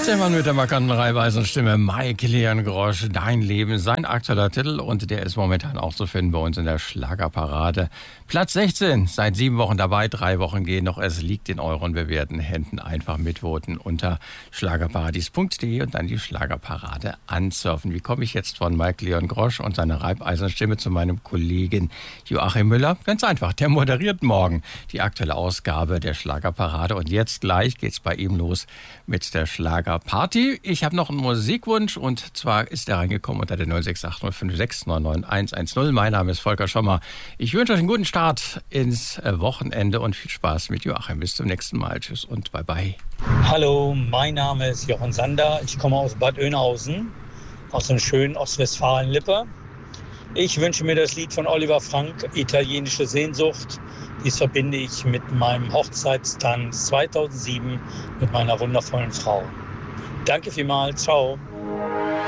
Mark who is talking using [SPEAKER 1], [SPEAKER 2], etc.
[SPEAKER 1] Der Mann mit der markanten Reibeisenstimme, Mike Leon Grosch, Dein Leben, sein aktueller Titel, und der ist momentan auch zu finden bei uns in der Schlagerparade. Platz 16, seit 7 Wochen dabei, 3 Wochen gehen noch, es liegt in euren bewährten Händen. Einfach mitvoten unter schlagerparadies.de und dann die Schlagerparade ansurfen. Wie komme ich jetzt von Mike Leon Grosch und seiner Reibeisenstimme zu meinem Kollegen Joachim Müller? Ganz einfach, der moderiert morgen die aktuelle Ausgabe der Schlagerparade, und jetzt gleich geht's bei ihm los mit der Schlagerparty. Ich habe noch einen Musikwunsch, und zwar ist er reingekommen unter der 068056999110. Mein Name ist Volker Schommer. Ich wünsche euch einen guten Start ins Wochenende und viel Spaß mit Joachim. Bis zum nächsten Mal. Tschüss und bye bye.
[SPEAKER 2] Hallo, mein Name ist Jochen Sander. Ich komme aus Bad Oeynhausen, aus dem schönen Ostwestfalen-Lippe. Ich wünsche mir das Lied von Oliver Frank, Italienische Sehnsucht. Dies verbinde ich mit meinem Hochzeitstanz 2007 mit meiner wundervollen Frau. Danke vielmals, ciao.